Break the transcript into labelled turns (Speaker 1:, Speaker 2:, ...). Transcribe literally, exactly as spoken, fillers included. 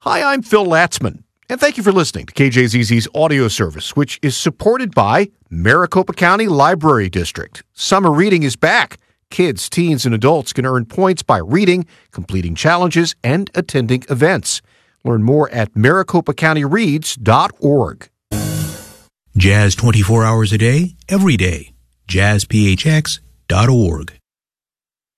Speaker 1: Hi, I'm Phil Latzman, and thank you for listening to K J Z Z's audio service, which is supported by Maricopa County Library District. Summer reading is back. Kids, teens, and adults can earn points by reading, completing challenges, and attending events. Learn more at maricopa county reads dot org.
Speaker 2: Jazz twenty-four hours a day, every day. jazz p h x dot org.